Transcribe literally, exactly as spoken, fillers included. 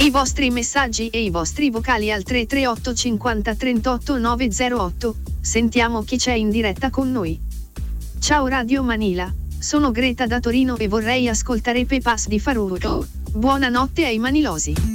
I vostri messaggi e i vostri vocali al tre tre otto cinquanta trentotto nove zero otto, sentiamo chi c'è in diretta con noi. Ciao Radio Manila, sono Greta da Torino e vorrei ascoltare Pepas di Farruko. Buonanotte ai manilosi.